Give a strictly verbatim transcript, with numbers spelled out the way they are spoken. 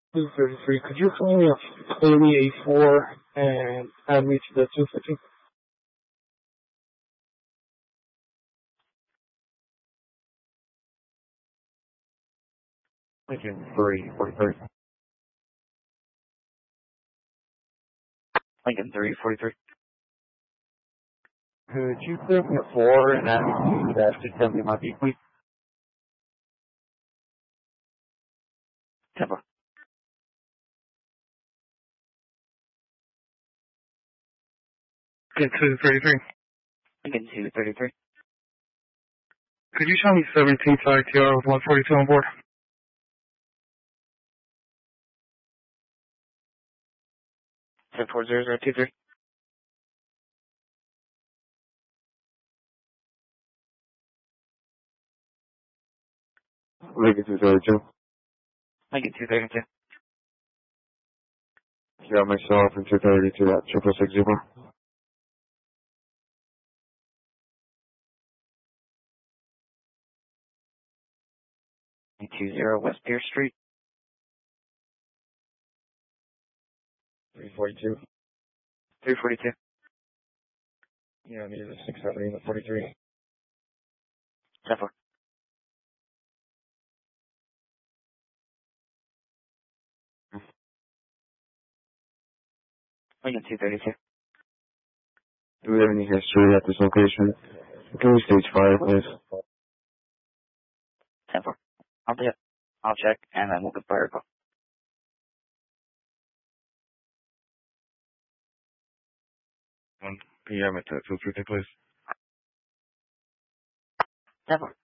two thirty-three. Could you find me a Cody A four and add me to the two fifty? Lincoln three forty-three. Lincoln three forty-three. Could you clear me a four and add me to that two seventy my B, please? Temper. Lincoln two thirty-three. Lincoln two thirty-three. Could you show me seventeen side T R with one forty-two on board? ten four zero zero two three. Lincoln two thirty-two. Lincoln two thirty-two. Got myself in two thirty-two at triple six zero. two zero West Pierce Street. three forty-two. three forty-two. Yeah, I need a six seventy and a forty-three. ten four. Lincoln two thirty-two. Do we have any history at this location? Can we stage five, please? ten four. I'll do it. I'll check, and then we'll get fire call. one P M at that two fifty, please. ten four.